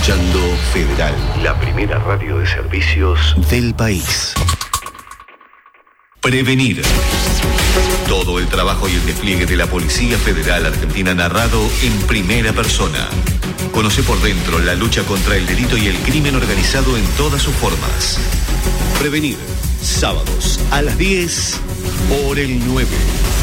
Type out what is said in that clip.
escuchando Federal, la primera radio de servicios del país. Prevenir. Todo el trabajo y el despliegue de la Policía Federal Argentina narrado en primera persona. Conoce por dentro la lucha contra el delito y el crimen organizado en todas sus formas. Prevenir. Sábados a las 10 por el 9.